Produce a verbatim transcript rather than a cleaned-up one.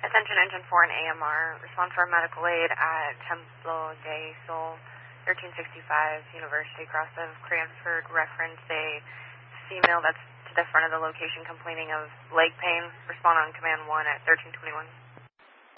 Attention Engine four and A M R. Respond for medical aid at Templo de Sol, thirteen sixty-five University Cross of Cranford. Reference a female that's to the front of the location complaining of leg pain. Respond on command one at thirteen twenty-one.